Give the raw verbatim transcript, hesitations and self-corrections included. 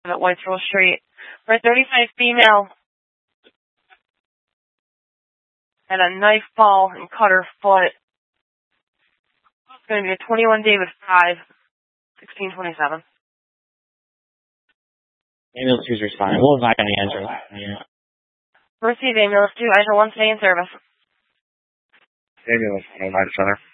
at Whitesville Street. For a thirty-five female and a knife ball and cutter foot. It's going to be a twenty-one David five, sixteen twenty-seven. Ambulance two's responding. What was I going to answer? Yeah. Receive ambulance two, I shall one stay in service. Ambulance, no night center.